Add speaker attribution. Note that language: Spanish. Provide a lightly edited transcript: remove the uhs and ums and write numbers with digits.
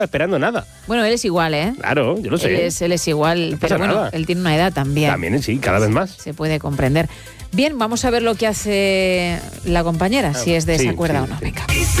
Speaker 1: esperando nada.
Speaker 2: Bueno, él es igual, ¿eh?
Speaker 1: Claro, yo lo sé.
Speaker 2: Él es igual, pero bueno,
Speaker 1: nada.
Speaker 2: él tiene una edad también.
Speaker 1: También, sí, cada vez más.
Speaker 2: Se puede comprender. Bien, vamos a ver lo que hace la compañera, si es de esa cuerda o no. Venga.